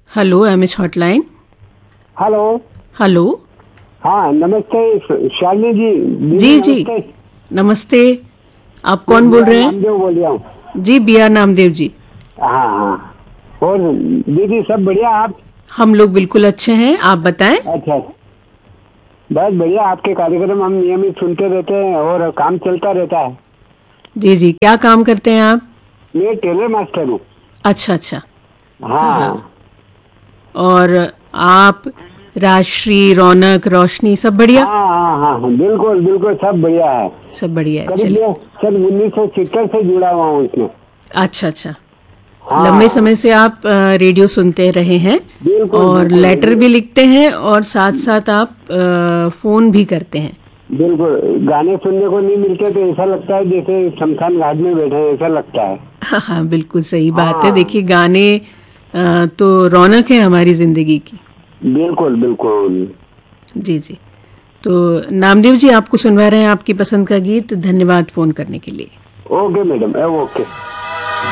Hello MH hotline. Hello. Hello. हाँ नमस्ते शालिनी जी। जी जी नमस्ते। नमस्ते। आप कौन बोल रहे हैं? नामदेव बोल रहा हूँ। G B are Namdev ji. हाँ हाँ। और दीदी सब बढ़िया आप? हम लोग बिल्कुल अच्छे हैं, आप बताएं। अच्छा। बस बढ़िया, आपके कार्यक्रम हम नियमित सुनते रहते हैं और काम चलता रहता है। जी जी, क्या काम करते हैं आप? मैं टेलर मास्टर हूँ। अच्छा अच्छा। हाँ हाँ। हाँ और आप राजश्री, रौनक, रोशनी सब बढ़िया? हाँ हाँ हाँ हाँ, बिल्कुल बिल्कुल सब बढ़िया है। सब बढ़िया है, करीब चलिए। मैं सन 1970 से जुड़ा हुआ हूँ इसमें। अच्छा अच्छा। लंबे हाँ समय से आप रेडियो सुनते रहे हैं बिल्कुल और बिल्कुल लेटर भी लिखते हैं और साथ साथ आप फ़ोन भी करते हैं। बिल्कुल। गाने सुनने को नहीं मिलते तो ऐसा लगता है जैसे शमशान घाट में बैठे हैं, ऐसा लगता है। हाँ हाँ, बिल्कुल सही बात है। हाँ देखिए गाने तो रौनक है हमारी ज़िंदगी की। बिल्कुल बिल्कुल। जी जी। तो नामदेव जी आपको सुनवा रहे हैं आपकी पसंद का गीत। धन्यवाद फ़ोन करने के लिए। Okay madam, okay.